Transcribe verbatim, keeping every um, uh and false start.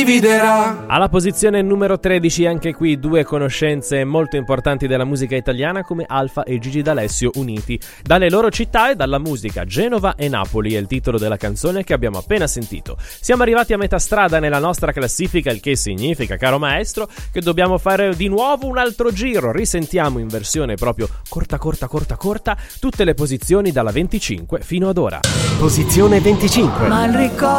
dividerà. Alla posizione numero tredici anche qui due conoscenze molto importanti della musica italiana come Alfa e Gigi D'Alessio uniti dalle loro città e dalla musica. Genova e Napoli è il titolo della canzone che abbiamo appena sentito. Siamo arrivati a metà strada nella nostra classifica, il che significa, caro maestro, che dobbiamo fare di nuovo un altro giro. Risentiamo in versione proprio corta corta corta corta tutte le posizioni dalla venticinque fino ad ora. Posizione venticinque. Ma il ricordo